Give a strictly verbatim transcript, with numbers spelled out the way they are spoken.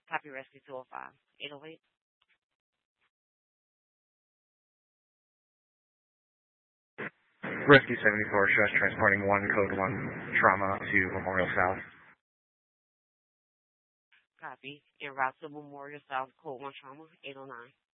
Copy Rescue two oh five. eight oh eight. Rescue seventy-four, stress transporting one, code one, trauma to Memorial South. Copy. En route to Memorial South, code one trauma, eight oh nine.